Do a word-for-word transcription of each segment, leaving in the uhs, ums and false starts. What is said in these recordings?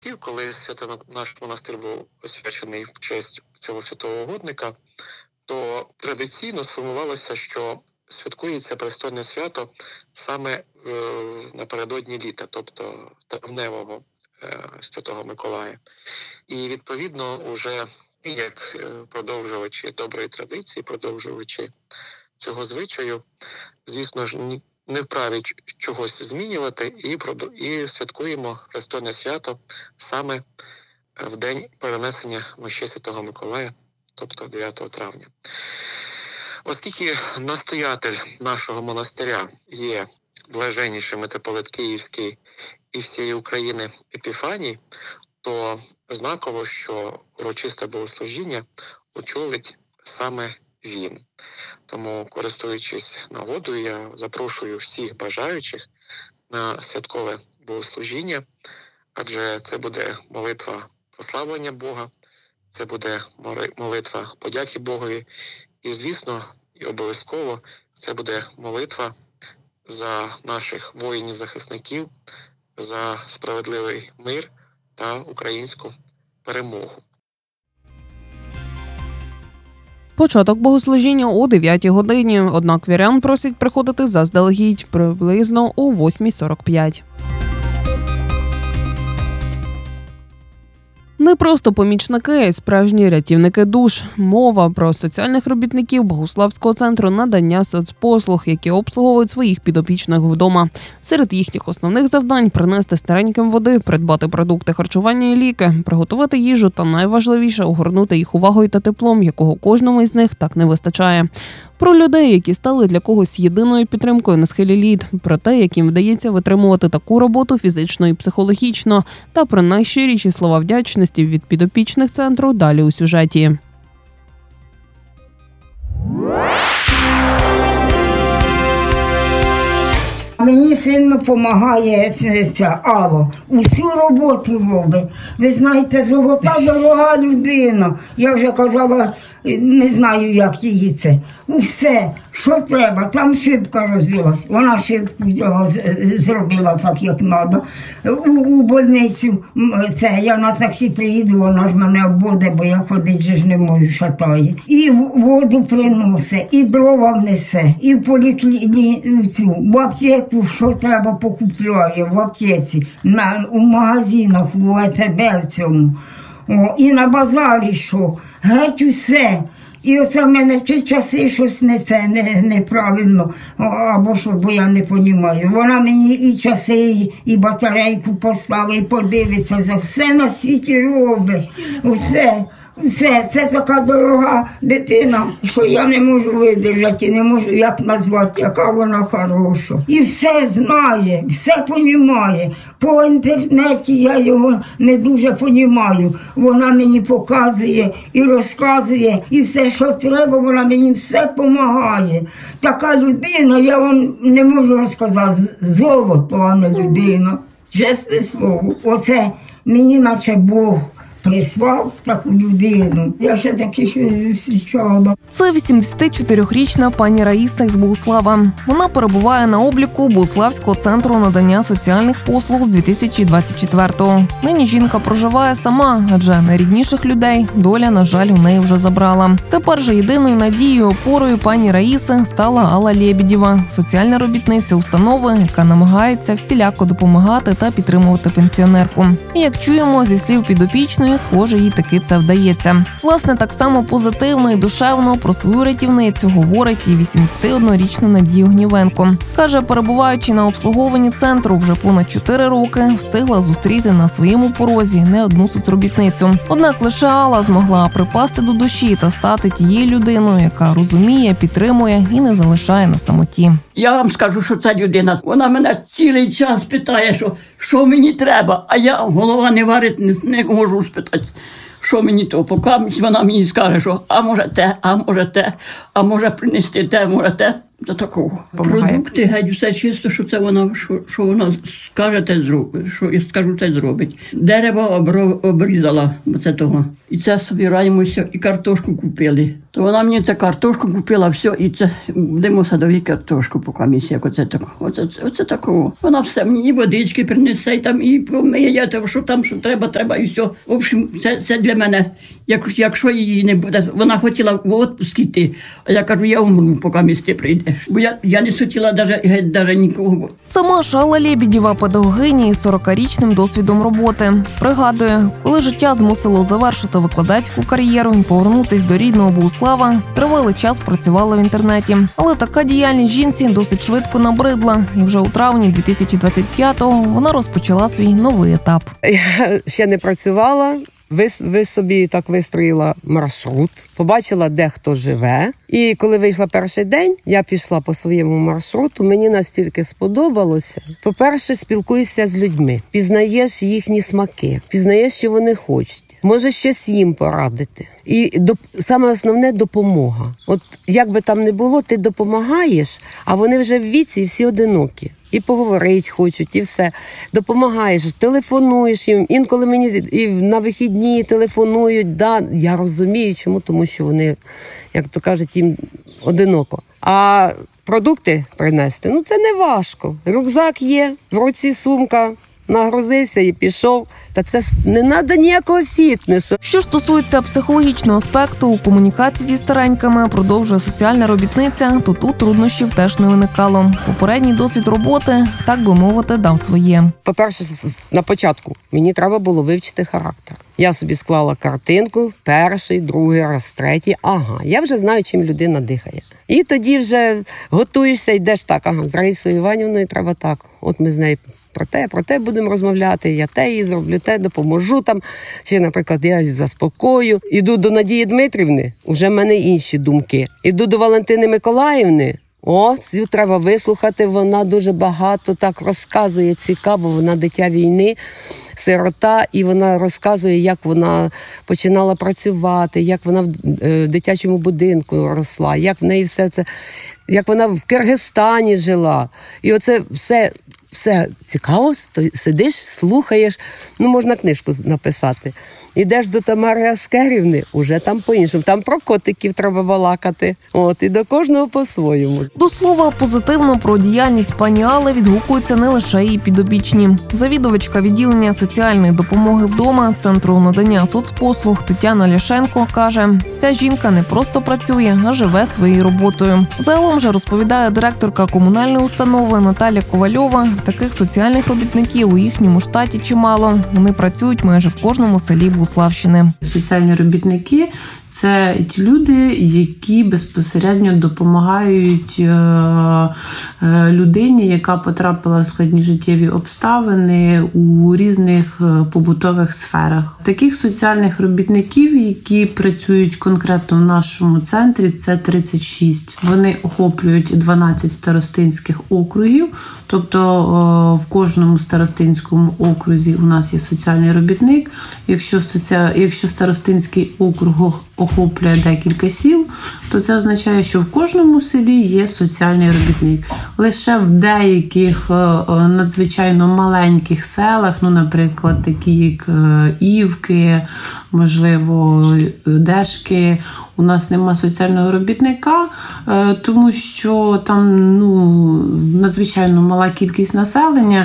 Коли свято наш монастир був освячений в честь цього святого угодника, то традиційно сформувалося, що святкується престольне свято саме е, напередодні літа, тобто травневого е, Святого Миколая. І відповідно уже як продовжувачі доброї традиції, продовжувачі цього звичаю, звісно ж, не вправі чогось змінювати і, і святкуємо престольне свято саме в день перенесення мощі Святого Миколая, тобто дев'ятого травня. Оскільки настоятель нашого монастиря є блаженніший митрополит Київський і всієї України Епіфаній, то знаково, що урочисте богослужіння очолить саме він. Тому, користуючись нагодою, я запрошую всіх бажаючих на святкове богослужіння, адже це буде молитва прославлення Бога, це буде молитва подяки Богові і, звісно, і обов'язково це буде молитва за наших воїнів-захисників, за справедливий мир та українську перемогу. Початок богослужіння о дев'ятій годині, однак вірян просять приходити заздалегідь, приблизно о восьмій сорок п'ять. Не просто помічники, а й справжні рятівники душ. Мова про соціальних робітників Богуславського центру надання соцпослуг, які обслуговують своїх підопічних вдома. Серед їхніх основних завдань – принести стареньким води, придбати продукти харчування і ліки, приготувати їжу та, найважливіше, огорнути їх увагою та теплом, якого кожному із них так не вистачає. Про людей, які стали для когось єдиною підтримкою на схилі літ, про те, яким вдається витримувати таку роботу фізично і психологічно, та про найщиріші слова вдячності від підопічних центру далі у сюжеті. Мені сильно допомагає ця Ава. Усю роботу робить. Ви знаєте, золота дорога людина. Я вже казала, не знаю, як її це. Все, що треба. Там шибка розбилась. Вона шибку зробила так, як треба. У, у больницю це, я на таксі приїду, вона ж мене обводе, бо я ходити ж не можу, шатає. І воду приносить, і дрова внесе, і в поліклініку, в аптеку, що треба, покупляє, в аптеці, на, у магазинах, у А Т Б в цьому. О, і на базарі що, геть усе. І оце в мене ті часи щось не це, не, неправильно, або що, бо я не розумію. Вона мені і часи, і, і батарейку поставить, і подивиться, все, все на світі робить, все. Все, це така дорога дитина, що я не можу видержати, не можу як назвати, яка вона хороша. І все знає, все розуміє. По інтернеті я його не дуже розумію. Вона мені показує і розказує, і все, що треба, вона мені все допомагає. Така людина, я вам не можу розказати, золото, а не людина. Чесне слово, оце мені наче Бог прислав таку людину. Я ще таких не зустрічала. Це вісімдесятичотирирічна пані Раїса із Богуслава. Вона перебуває на обліку Богуславського центру надання соціальних послуг з дві тисячі двадцять четвертого. Нині жінка проживає сама, адже найрідніших людей доля, на жаль, у неї вже забрала. Тепер же єдиною надією, опорою пані Раїси стала Алла Лєбєдєва, соціальна робітниця установи, яка намагається всіляко допомагати та підтримувати пенсіонерку. І як чуємо зі слів підопічної, схоже, їй таки це вдається. Власне, так само позитивно і душевно про свою рятівницю говорить і вісімдесятиоднорічна Надія Гнівенко. Каже, перебуваючи на обслуговуванні центру вже понад чотири роки, встигла зустріти на своєму порозі не одну соцробітницю. Однак лише Алла змогла припасти до душі та стати тією людиною, яка розуміє, підтримує і не залишає на самоті. Я вам скажу, що ця людина, вона мене цілий час питає, що, що мені треба, а я голова не варить, не, не можу спитати, що мені то. Поки вона мені скаже, що а може те, а може те, а може принести те, може те. До такого. Помагає. Продукти, геть, все чисто, що це вона, що, що вона скаже, те зробить, що я скажу, те зробить. Дерево обро, обрізала, оце того. І це збираємося, і картошку купили. То вона мені цю картошку купила, все, і це будемо садові картошку, поки місяць, як оце такого. Оце, оце такого. Вона все мені і водички принесе, і там, і помиє, те, що там, що треба, треба, і все. В общем, це, це для мене, як, якщо її не буде, вона хотіла в отпуск йти, а я кажу, я умру, поки місце прийдеш. Бо я, я не хотіла навіть, навіть нікого. Сама Шалла Лєбєдєва – педагогиня із сорокарічним досвідом роботи. Пригадує, коли життя змусило завершити викладацьку кар'єру і повернутись до рідного Богуслава, тривалий час працювала в інтернеті. Але така діяльність жінці досить швидко набридла. І вже у травні дві тисячі двадцять п'ятого вона розпочала свій новий етап. Я ще не працювала. Ви, ви собі так вистроїла маршрут, побачила, де хто живе. І коли вийшла перший день, я пішла по своєму маршруту. Мені настільки сподобалося. По-перше, спілкуєшся з людьми, пізнаєш їхні смаки, пізнаєш, що вони хочуть. Може щось їм порадити. І до, саме основне – допомога. От як би там не було, ти допомагаєш, а вони вже в віці і всі одинокі. І поговорити хочуть, і все. Допомагаєш, телефонуєш їм. Інколи мені і на вихідні телефонують. Да, я розумію, чому, тому що вони, як то кажуть, їм одиноко. А продукти принести, ну це не важко. Рюкзак є, в руці сумка. Нагрузився і пішов. Та це не треба ніякого фітнесу. Що стосується психологічного аспекту у комунікації зі старенькими, продовжує соціальна робітниця, то тут труднощів теж не виникало. Попередній досвід роботи, так би мовити, дав своє. По-перше, на початку мені треба було вивчити характер. Я собі склала картинку, перший, другий раз, третій. Ага, я вже знаю, чим людина дихає. І тоді вже готуєшся, йдеш так, ага, з Раїсою Іванівною треба так. От ми з нею про те, про те будемо розмовляти, я те їй зроблю, те допоможу там. Чи, наприклад, я заспокою. Іду до Надії Дмитрівни, вже в мене інші думки. Іду до Валентини Миколаївни, о, цю треба вислухати, вона дуже багато так розказує, цікаво, вона дитя війни, сирота, і вона розказує, як вона починала працювати, як вона в дитячому будинку росла, як в неї все це, як вона в Киргизстані жила. І оце все... Все цікаво, сидиш, слухаєш, ну можна книжку написати. Ідеш до Тамари Аскерівни, уже там по-іншому, там про котиків треба балакати. От, і до кожного по-своєму. До слова, позитивно про діяльність пані Алли відгукуються не лише її підопічні. Завідувачка відділення соціальної допомоги вдома Центру надання соцпослуг Тетяна Ляшенко каже, ця жінка не просто працює, а живе своєю роботою. Загалом же, розповідає директорка комунальної установи Наталя Ковальова, таких соціальних робітників у їхньому штаті чимало. Вони працюють майже в кожному селі Богуславщини. Соціальні робітники – це ті люди, які безпосередньо допомагають людині, яка потрапила в складні життєві обставини у різних побутових сферах. Таких соціальних робітників, які працюють конкретно в нашому центрі, це тридцять шість. Вони охоплюють дванадцять старостинських округів, тобто в кожному старостинському окрузі у нас є соціальний робітник. Якщо, якщо старостинський округ охоплює декілька сіл, то це означає, що в кожному селі є соціальний робітник. Лише в деяких надзвичайно маленьких селах, ну, наприклад, такі як Івки, можливо, Дешки, у нас нема соціального робітника, тому що там, ну, надзвичайно мала кількість населення.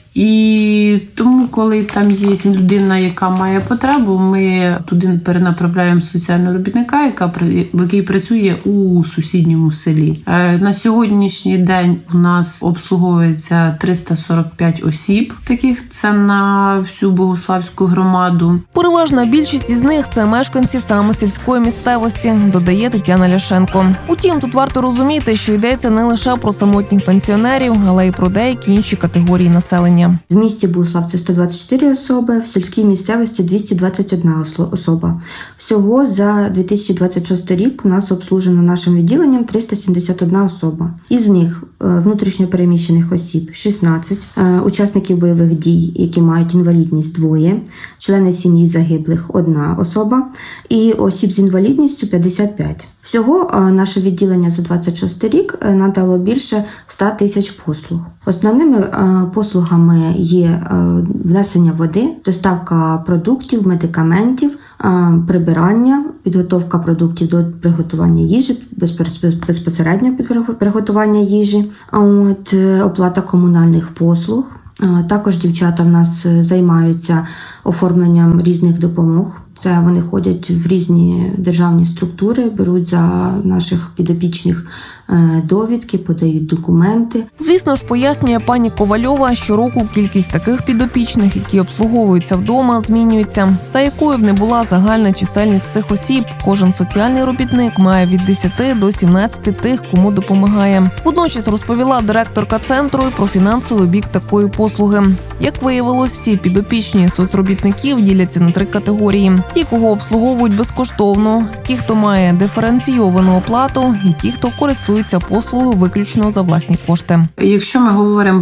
І тому, коли там є людина, яка має потребу, ми туди перенаправляємо соціального робітника, яка, який працює у сусідньому селі. На сьогоднішній день у нас обслуговується триста сорок п'ять осіб, таких це на всю Богуславську громаду. Переважна більшість із них – це мешканці саме сільської місцевості, додає Тетяна Ляшенко. Утім, тут варто розуміти, що йдеться не лише про самотніх пенсіонерів, але й про деякі інші категорії населення. В місті Богуслав це сто двадцять чотири особи, в сільській місцевості двісті двадцять одна особа. Всього за дві тисячі двадцять шостий рік у нас обслужено нашим відділенням триста сімдесят одна особа. Із них внутрішньо переміщених осіб шістнадцять, учасників бойових дій, які мають інвалідність двоє, члени сім'ї загиблих одна особа і осіб з інвалідністю п'ятдесят п'ять. Всього наше відділення за двадцять шостий рік надало більше ста тисяч послуг. Основними послугами є внесення води, доставка продуктів, медикаментів, прибирання, підготовка продуктів до приготування їжі, безпосередньо приготування їжі, от, оплата комунальних послуг. Також дівчата в нас займаються оформленням різних допомог. Це вони ходять в різні державні структури, беруть за наших підопічних довідки, подають документи. Звісно ж, пояснює пані Ковальова, щороку кількість таких підопічних, які обслуговуються вдома, змінюється. Та якою б не була загальна чисельність тих осіб, кожен соціальний робітник має від десяти до сімнадцяти тих, кому допомагає. Водночас розповіла директорка центру і про фінансовий бік такої послуги. Як виявилось, всі підопічні соцробітників діляться на три категорії. Ті, кого обслуговують безкоштовно, ті, хто має диференційовану оплату, і ті, хто користується послугою виключно за власні кошти. Якщо ми говоримо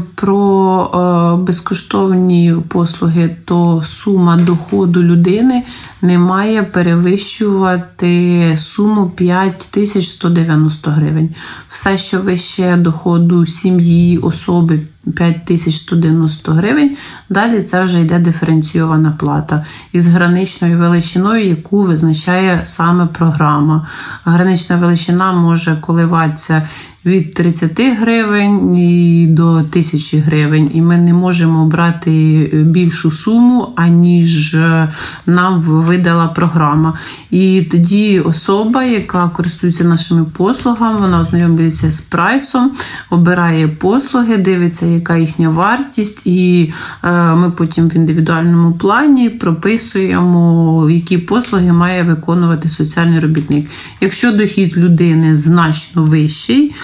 про е, безкоштовні послуги, то сума доходу людини не має перевищувати суму п'ять тисяч сто дев'яносто гривень. Все, що вище доходу сім'ї, особи, п'ять тисяч сто дев'яносто гривень, далі це вже йде диференційована плата із граничною величиною, яку визначає саме програма. Гранична величина може коливатися від тридцяти гривень і до тисячі гривень. І ми не можемо брати більшу суму, аніж нам видала програма. І тоді особа, яка користується нашими послугами, вона ознайомлюється з прайсом, обирає послуги, дивиться, яка їхня вартість, і ми потім в індивідуальному плані прописуємо, які послуги має виконувати соціальний робітник. Якщо дохід людини значно вищий,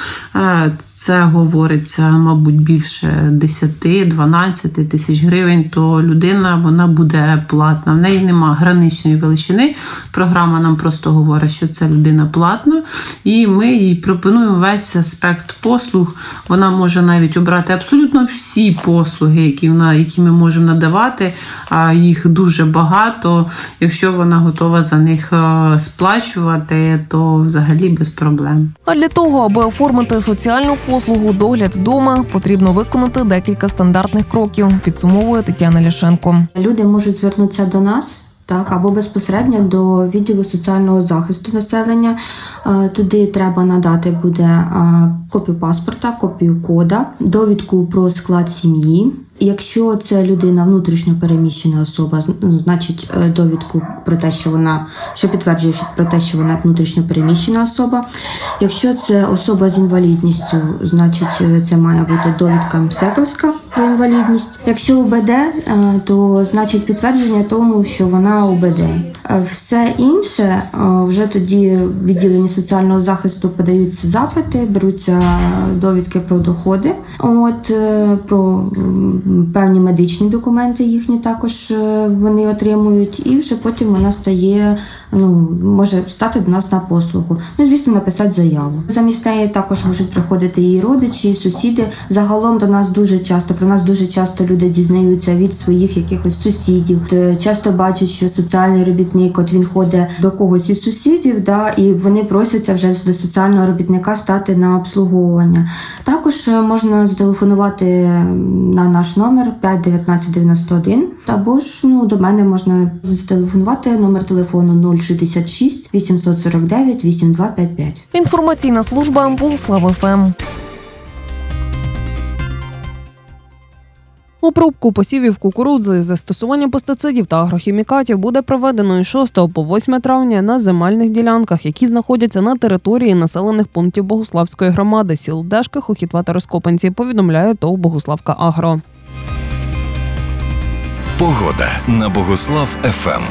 це говориться, мабуть, більше десять-дванадцять тисяч гривень, то людина, вона буде платна. В неї нема граничної величини. Програма нам просто говорить, що це людина платна, і ми їй пропонуємо весь аспект послуг. Вона може навіть обрати абсолютно всі послуги, які, вона, які ми можемо надавати, а їх дуже багато. Якщо вона готова за них сплачувати, то взагалі без проблем. А для того, аби оформити соціальну послугу «Догляд вдома», потрібно виконати декілька стандартних кроків, підсумовує Тетяна Ляшенко. Люди можуть звернутися до нас, так, або безпосередньо до відділу соціального захисту населення. Туди треба надати буде копію паспорта, копію кода, довідку про склад сім'ї. Якщо це людина внутрішньо переміщена особа, значить довідку про те, що вона, що підтверджує про те, що вона внутрішньо переміщена особа. Якщо це особа з інвалідністю, значить це має бути довідка МСЕКовська про інвалідність. Якщо УБД, то значить підтвердження тому, що вона УБД. Все інше вже тоді в відділенні соціального захисту подаються запити, беруться довідки про доходи, от про певні медичні документи їхні також вони отримують, і вже потім вона стає, ну, може стати до нас на послугу. Ну, звісно, написати заяву. Замість неї також можуть приходити її родичі, сусіди. Загалом до нас дуже часто, про нас дуже часто люди дізнаються від своїх якихось сусідів. Часто бачать, що соціальний робітник, от він ходить до когось із сусідів, да, і вони просяться вже до соціального робітника стати на обслуговування. Також можна зателефонувати на наш номер п'ять дев'ятнадцять дев'яносто один, або ж, ну, до мене можна зателефонувати, номер телефону нуль шістдесят шість вісімсот сорок дев'ять вісімдесят два п'ятдесят п'ять. Інформаційна служба Богуслав ФМ. Обробку посівів кукурудзи з застосуванням пестицидів та агрохімікатів буде проведено із шостого по восьме травня на земельних ділянках, які знаходяться на території населених пунктів Богуславської громади, сіл Дешки, Хохітва та Розкопанці, повідомляє ТОВ «Богуславка Агро». Погода на Богуслав ФМ.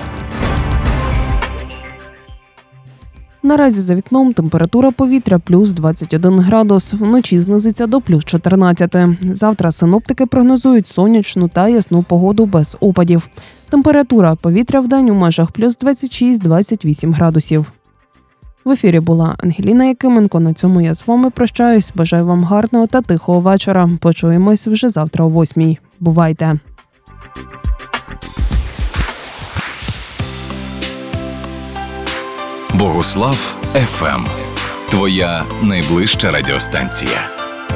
Наразі за вікном температура повітря плюс двадцять один градус, вночі знизиться до плюс чотирнадцять. Завтра синоптики прогнозують сонячну та ясну погоду без опадів. Температура повітря вдень у межах плюс двадцять шість - двадцять вісім градусів. В ефірі була Ангеліна Якименко. На цьому я з вами прощаюсь. Бажаю вам гарного та тихого вечора. Почуємось вже завтра о восьмій. Бувайте! Богуслав еф ем. Твоя найближча радіостанція.